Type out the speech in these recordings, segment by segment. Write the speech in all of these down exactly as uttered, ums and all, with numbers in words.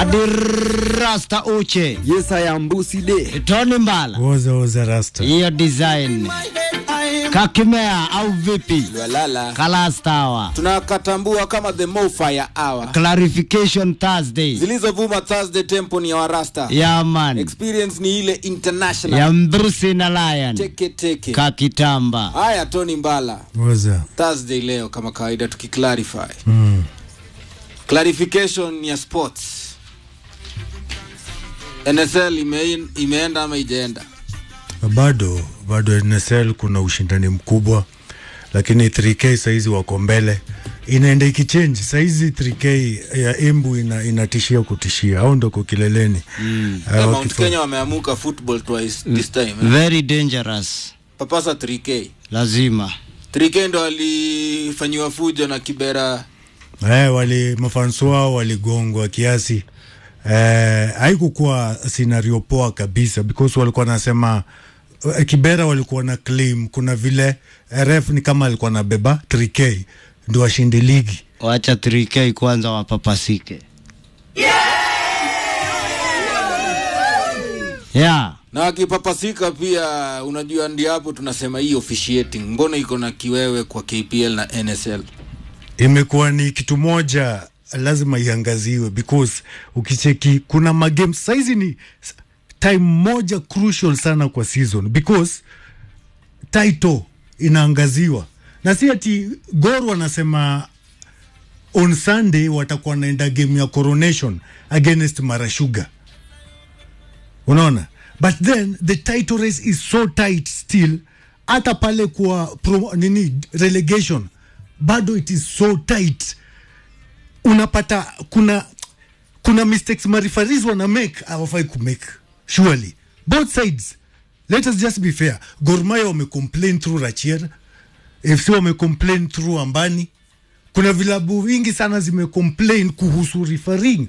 Adirasta Uche. Yes, I am Busi Day. Tony Mbala. Oza oza rasta. Hiyo design. Kakimea au vipi? Walala. Kalastawa. Tunakatambua kama the Mofire Hour. Clarification Thursday. Zilizovuma Thursday tempo ni ya Warasta. Yeah man. Experience ni ile international. Ya Mbrusi na Lion. Teke teke. Kakitamba. Haya Tony Mbala. Oza. Thursday leo kama kawaida tukiclarify. Mm. Clarification ya sports. N S L ime, imeenda ama ijaenda? Bado, bado N S L kuna ushindani mkubwa. Lakini three K saizi wako mbele. Inaenda ikichange. Saizi three K ya Embu ina, inatishia kutishia. Hao ndo kwa kileleni. Mm. Uh, Mount wakifo... Kenya wameamuka football twice this time. Eh? Very dangerous. Papasa three K. Lazima. three K ndo walifanywa fujo na Kibera. Eh, wali mafansu wao waligongwa kiasi. Eh, haikukuwa scenario poa kabisa because walikuwa nasema Kibera walikuwa na claim kuna vile ref ni kama alikuwa na beba three K ndio washinde ligi. Wacha three K kwanza wapapasike. Yeah! Yeah. Na wakipapasika pia unajua ndio hapo tunasema hii officiating. Mbona iko na kiwewe kwa K P L na N S L? Imekuwa ni kitu moja lazima iangaziwe because ukicheki kuna magame saizi ni time moja crucial sana kwa season because title inaangaziwa na si ati Gor wanasema on Sunday watakuwa naenda game ya Coronation against Marashuga, unaona, but then the title race is so tight still. Hata pale kwa pro, nini relegation bado it is so tight. Unapata kuna kuna mistakes mareferees wana make hawafai ku make. Surely both sides, let us just be fair. Gor Mahia wame complain through Rachier, F C wame complain through Ambani. Kuna vilabu vingi sana zime complain kuhusu refereeing.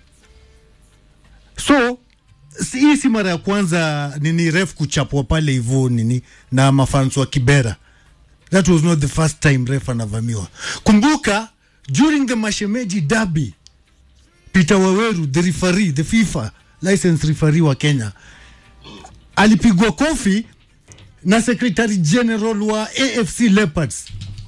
So hii si mara ya kwanza nini ref kuchapwa pale hivyo nini na mafans wa Kibera. That was not the first time ref anavamiwa. Kumbuka during the Mashemeji derby, Peter Waweru, the referee, the FIFA licensed referee wa Kenya, alipigwa kofi na secretary general wa A F C Leopards.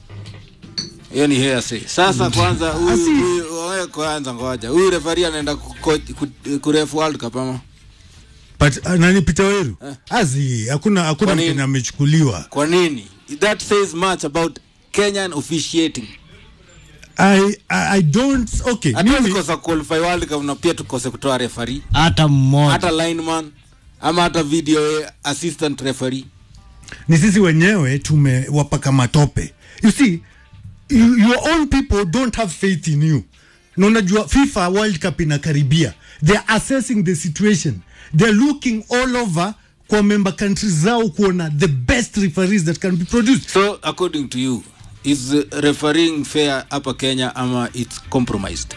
Hiyo ni hearsay. Sasa kwanza huyu wewe kwanza ngoja. Huyu referee anaenda kurefu World Cup ama? But uh, nani Peter Waweru? Eh? Azi, hakuna hakuna mtu amechukuliwa. Kwa nini? That says much about Kenyan officiating. I, I I don't okay. Mimi kosa qualify World Cup na pia tukose kutoa referee. Hata mmoja. Hata lineman ama hata video assistant referee. Ni sisi wenyewe tumewapaka matope. You see, you, your own people don't have faith in you. Na unajua FIFA World Cup inakaribia. They are assessing the situation. They are looking all over kwa member countries zao kuona the best referees that can be produced. So according to you, is refereeing fair hapa Kenya ama it's compromised?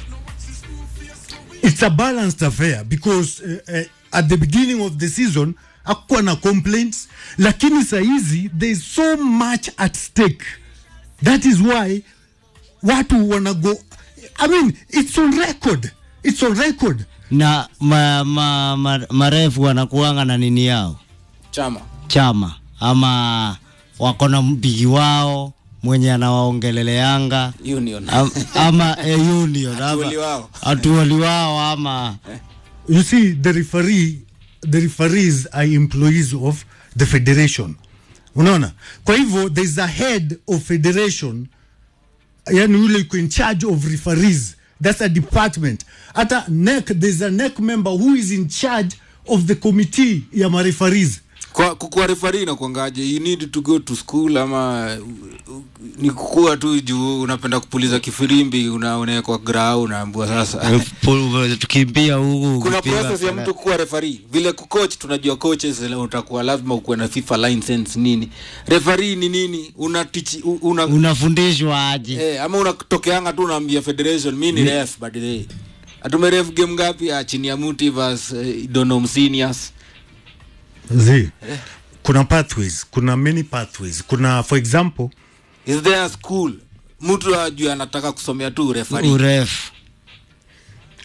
It's a balanced affair because uh, uh, at the beginning of the season hakuwa na complaints, lakini saizi there is so much at stake. That is why watu wana go, I mean it's on record. It's on record. Na ma, ma, ma, marefu wanakuanga na nini yao? Chama. Chama. Ama wako na mbigi wao mwenye anawaongeleleanga union. Am, ama a union. Atuwali wao. Atuwali wao ama. You see, the referee, the referees are employees of the federation. Unaona? Kwa hivyo, there is a head of federation, yani yule yuko in charge of referees. That's a department. Ata N E C, there's a N E C member who is in charge of the committee ya ma referees. Kwa kukua referee na kuangaje, you need to go to school ama ni kukua tu juu unapenda kupuliza kifirimbi unaona kwa grau unaambua sasa tukimbia huko. Kuna process ya mtu kuwa referee. Vile kucoach tunajua coaches utakuwa lazima ukuwe na FIFA license nini. Referee ni nini? Una teach una unafundishwa aje? Eh, ama unatokeanga tu unaambia federation mimi ni ref but eh atumeref game ngapi ah, chini ya Muti versus uh, Donom Seniors. Zi, eh. Kuna pathways, kuna many pathways. Kuna for example, is there a school mtu ajua anataka kusomea tu referee? Uref.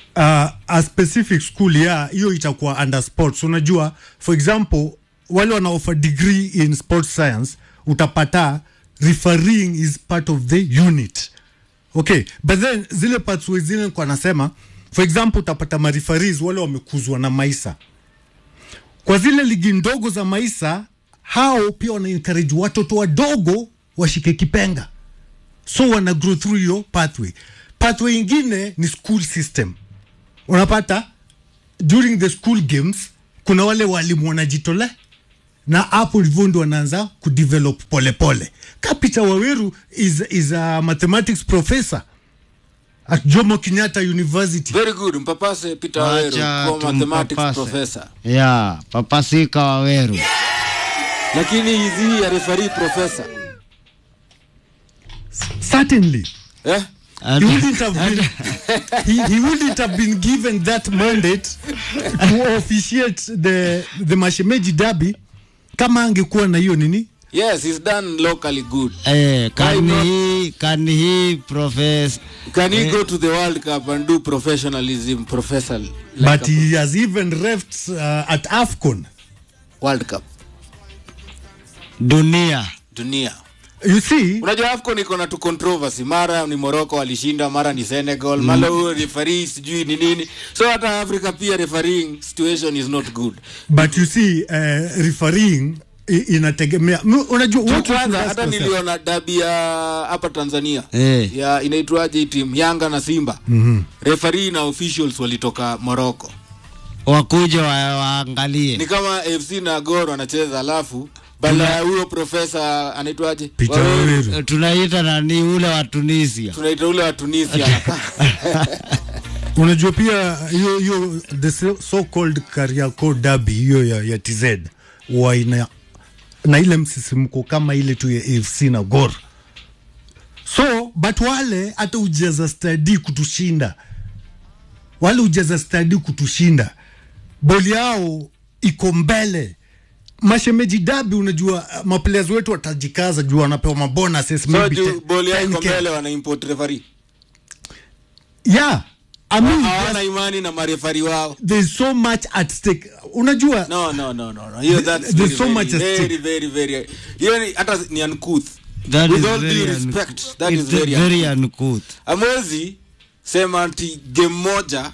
uh, a specific school ya hiyo itakuwa under sports. Unajua, for example, wale wana offer degree in sports science, utapata refereeing is part of the unit. Okay, but then zile parts wezile kwa nasema, for example, utapata ma referees wale wamekuzwa na Maisa. Kwa zile ligi ndogo za Maisa, hao pia wana encourage watoto wadogo washike kipenga. So wana grow through your pathway. Pathway ingine ni school system. Unapata during the school games kuna wale walimu wanajitolea na hapo hivyo ndo wanaanza kudevelop pole pole. Kapita Waweru is is a mathematics professor at Jomo Kenyatta University. Very good. Mpapase Peter Waweru kwa mathematics mpapase. professor. Yeah, papasika Waweru. Lakini hizi ya referee professor. Certainly. Eh? He wouldn't have been he, he wouldn't have been given that mandate to officiate the the Mashemeji Derby kama angekuwa na hiyo nini. Yes, he's done locally good. Eh, can he can he profess Can he eh, go to the World Cup and do professionalism professor like But he has even refed uh, at AFCON. World Cup dunia? dunia. You see, Unajua AFCON iko na tu controversy, mara ni Morocco walishinda, mara ni Senegal, mm. mara huyo referee sijui ni nini. So hata Africa pia refereeing situation is not good. but you see uh, refereeing inategemea, unajua watu kwanza hata niliona dabi ya hapa Tanzania eh. ya inaitwaje team Yanga na Simba. Mhm. Referee na officials walitoka Morocco. Wakuja wa, waangalie. Ni kama F C na Gor wanacheza alafu bala ya huyo profesa anaitwaje? Peter Waweru. Tunaita nani ule wa Tunisia? Tunaita ule wa Tunisia. Unajua pia hiyo hiyo the so called Kariakoo Derby hiyo ya, ya T Z wa ina na ile msisimko kama ile tu ya A F C na Gor. So but wale hata ujaza study kutushinda, wale ujaza study kutushinda, boli yao iko mbele. Mashemeji Derby, unajua maplayers wetu watajikaza juu wanapewa mabonuses, so maybe juu boli yao iko mbele wana import referee. Yeah, I mean, hawana imani na marefari wao. There's so much at stake. Unajua? No, no, no, no, no. Hiyo that's there's very, so very, much at very, stake. very, very, very. Hiyo ni hata ni uncouth. That With is all very due un- respect, that it's is very, very uncouth. Amwezi sema anti game moja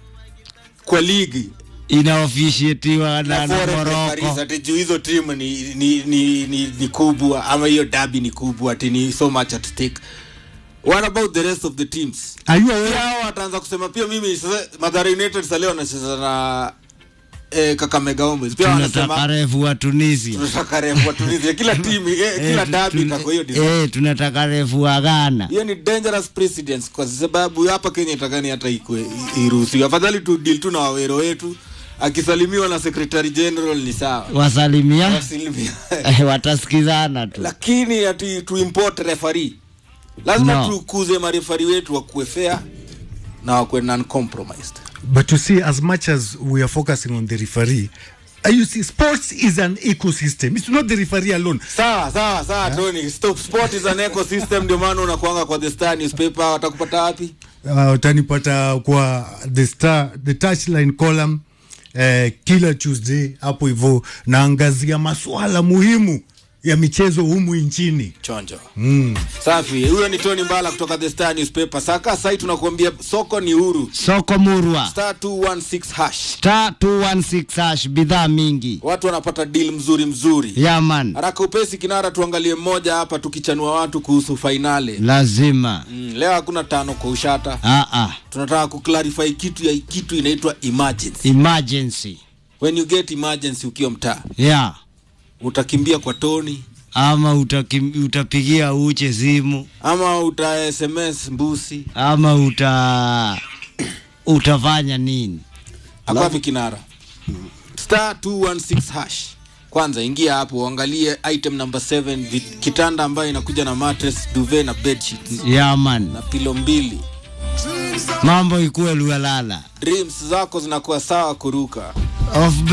kwa ligi Inaofficiatiwa na, na Morocco. ati juu hizo team ni ni, ni ni ni kubwa ama hiyo derby ni kubwa ati ni so much at stake. What about the rest of the teams? Are you aware? Hao wataanza kusema pia mimi sasa Mathare United sasa leo wanacheza na eh, Kakamega Homeboyz. Pia wanasema tunataka refu wa Tunisia. tunataka refu wa Tunisia. Kila timu eh, kila derby itakuwa hiyo design. Eh, tunataka refu wa Ghana. Hiyo ni dangerous precedence kwa sababu hapa Kenya itakani hata ikwe iruhusiwe. Afadhali tu deal tu na Wawero wetu. Akisalimiwa na Secretary General ni sawa. Wasalimia. Wasalimia. Watasikizana tu. Lakini ati tu import referee. Lazima No. tukuze marefari wetu wakuwe fair na wakuwe non-compromised. But you see, as much as we are focusing on the referee, uh, you see, sports is an ecosystem. It's not the referee alone. Sawa, sawa, sawa, yeah. Tony. Stop. Sport is an ecosystem. Ndio maana unakuanga kwa The Star newspaper. Watakupata wapi? Uh, utanipata kwa the Star, the touchline column, uh, kila Tuesday hapo hivyo naangazia masuala muhimu ya michezo humu nchini. Chonjo. Mm. Safi. Huyo ni Tony Mbala kutoka The Star newspaper. Saka sasa tunakuambia soko ni huru. Soko murwa. Star two one six hash. Star two one six hash, bidhaa mingi. Watu wanapata deal mzuri mzuri. Yeah, man. Haraka upesi kinara tuangalie mmoja hapa tukichanua watu kuhusu finale. Lazima. Mm, leo hakuna tano kwa ushata. Ah ah. Tunataka kuclarify kitu ya kitu inaitwa emergency. Emergency. When you get emergency ukiwa mtaa. Yeah. Utakimbia kwa Tony ama utakim, utapigia uche simu ama uta S M S mbusi ama uta utafanya nini? Akapi kinara. Star two one six hash. Kwanza ingia hapo angalie item number seven, kitanda ambayo inakuja na mattress, duvet na bed sheets. Yeah, man. Na pilo mbili. Mambo ikuwe lualala. Dreams zako zinakuwa sawa kuruka. Of